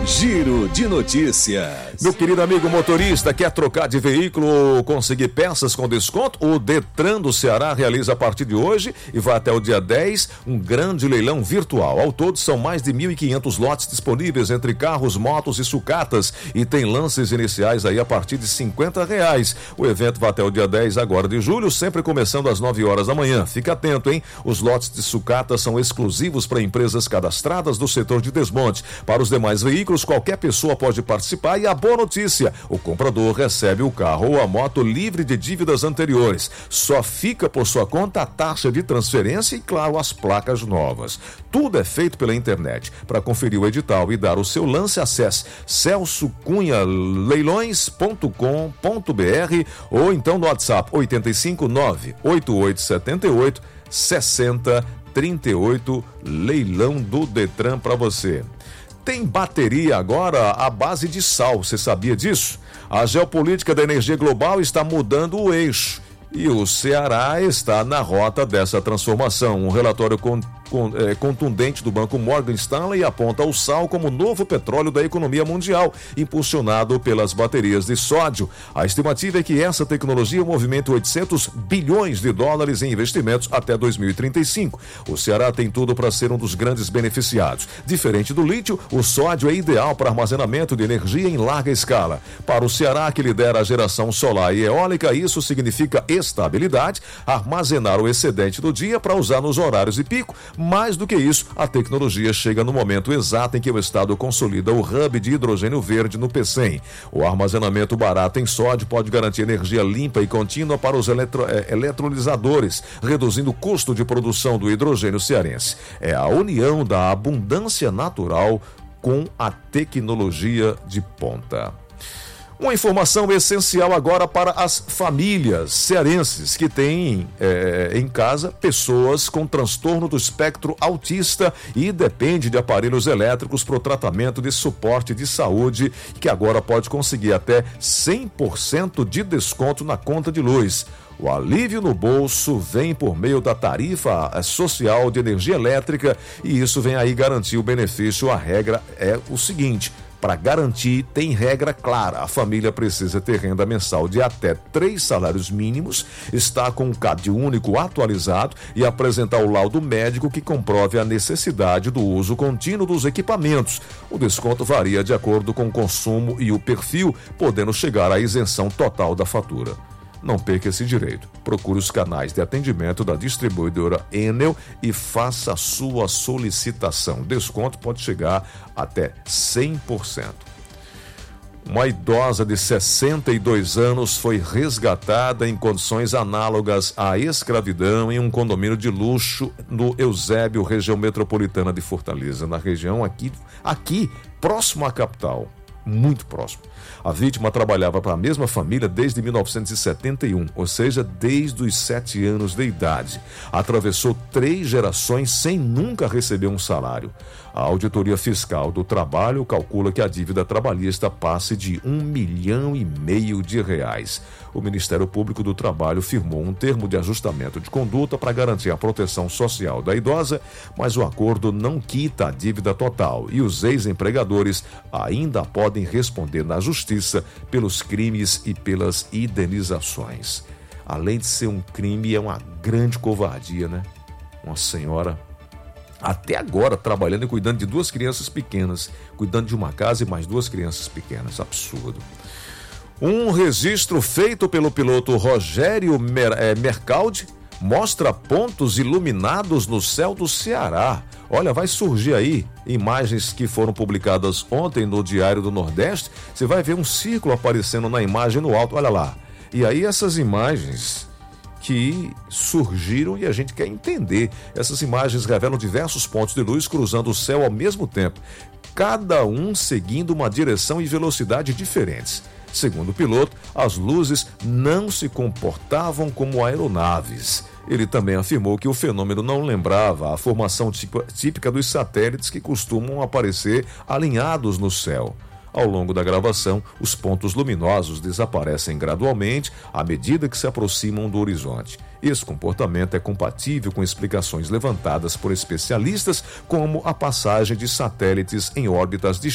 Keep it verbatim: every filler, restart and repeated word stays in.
Giro de notícias. Meu querido amigo motorista, quer trocar de veículo ou conseguir peças com desconto? O Detran do Ceará realiza a partir de hoje e vai até o dia dez um grande leilão virtual. Ao todo são mais de mil e quinhentos lotes disponíveis entre carros, motos e sucatas e tem lances iniciais aí a partir de cinquenta reais. O evento vai até o dia dez agora de julho, sempre começando às nove horas da manhã. Fica atento, hein? Os lotes de sucata são exclusivos para empresas cadastradas do setor de desmonte. Para os demais veículos, qualquer pessoa pode participar e a boa notícia, o comprador recebe o carro ou a moto livre de dívidas anteriores. Só fica por sua conta a taxa de transferência e, claro, as placas novas. Tudo é feito pela internet. Para conferir o edital e dar o seu lance, acesse celso cunha leilões ponto com ponto b r ou então no WhatsApp oito cinco nove oito oito sete oito seis zero três oito. Leilão do Detran para você. Tem bateria agora à base de sal, você sabia disso? A geopolítica da energia global está mudando o eixo e o Ceará está na rota dessa transformação. Um relatório com Com, é, contundente do Banco Morgan Stanley aponta o sal como novo petróleo da economia mundial, impulsionado pelas baterias de sódio. A estimativa é que essa tecnologia movimenta oitocentos bilhões de dólares em investimentos até dois mil e trinta e cinco. O Ceará tem tudo para ser um dos grandes beneficiados. Diferente do lítio, o sódio é ideal para armazenamento de energia em larga escala. Para o Ceará, que lidera a geração solar e eólica, isso significa estabilidade, armazenar o excedente do dia para usar nos horários de pico. Mais do que isso, a tecnologia chega no momento exato em que o Estado consolida o hub de hidrogênio verde no PECEM. O armazenamento barato em sódio pode garantir energia limpa e contínua para os eletro, é, eletrolisadores, reduzindo o custo de produção do hidrogênio cearense. É a união da abundância natural com a tecnologia de ponta. Uma informação essencial agora para as famílias cearenses que têm é, em casa pessoas com transtorno do espectro autista e depende de aparelhos elétricos para o tratamento de suporte de saúde, que agora pode conseguir até cem por cento de desconto na conta de luz. O alívio no bolso vem por meio da tarifa social de energia elétrica e isso vem aí garantir o benefício. A regra é o seguinte: para garantir, tem regra clara. A família precisa ter renda mensal de até três salários mínimos, estar com o C A D único atualizado e apresentar o laudo médico que comprove a necessidade do uso contínuo dos equipamentos. O desconto varia de acordo com o consumo e o perfil, podendo chegar à isenção total da fatura. Não perca esse direito. Procure os canais de atendimento da distribuidora Enel e faça a sua solicitação. Desconto pode chegar até cem por cento. Uma idosa de sessenta e dois anos foi resgatada em condições análogas à escravidão em um condomínio de luxo no Eusébio, região metropolitana de Fortaleza, na região aqui, aqui próximo à capital. Muito próximo. A vítima trabalhava para a mesma família desde mil novecentos e setenta e um, ou seja, desde os sete anos de idade. Atravessou três gerações sem nunca receber um salário. A Auditoria Fiscal do Trabalho calcula que a dívida trabalhista passe de um milhão e meio de reais. O Ministério Público do Trabalho firmou um termo de ajustamento de conduta para garantir a proteção social da idosa, mas o acordo não quita a dívida total e os ex-empregadores ainda podem responder na justiça pelos crimes e pelas indenizações. Além de ser um crime, é uma grande covardia, né? Uma senhora, até agora, trabalhando e cuidando de duas crianças pequenas, cuidando de uma casa e mais duas crianças pequenas. Absurdo. Um registro feito pelo piloto Rogério Mer- é, Mercaldi mostra pontos iluminados no céu do Ceará. Olha, vai surgir aí imagens que foram publicadas ontem no Diário do Nordeste. Você vai ver um círculo aparecendo na imagem no alto, olha lá. E aí essas imagens que surgiram e a gente quer entender. Essas imagens revelam diversos pontos de luz cruzando o céu ao mesmo tempo, cada um seguindo uma direção e velocidade diferentes. Segundo o piloto, as luzes não se comportavam como aeronaves. Ele também afirmou que o fenômeno não lembrava a formação típica dos satélites que costumam aparecer alinhados no céu. Ao longo da gravação, os pontos luminosos desaparecem gradualmente à medida que se aproximam do horizonte. Esse comportamento é compatível com explicações levantadas por especialistas, como a passagem de satélites em órbitas distintas